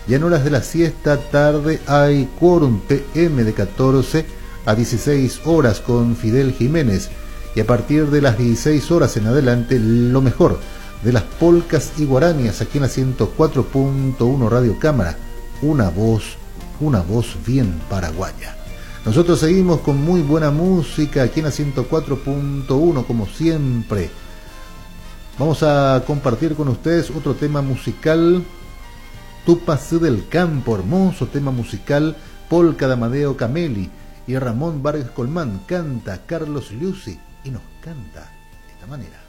Ya en horas de la siesta tarde hay Quórum PM de 14 a 16 horas con Fidel Jiménez. Y a partir de las 16 horas en adelante, lo mejor de las polcas y guaranías aquí en la 104.1 Radio Cámara. Una voz bien paraguaya. Nosotros seguimos con muy buena música aquí en la 104.1 como siempre. Vamos a compartir con ustedes otro tema musical, Tupacé del Campo, hermoso tema musical, polca de Amadeo Cameli y Ramón Vargas Colmán. Canta Carlos Lucy y nos canta de esta manera.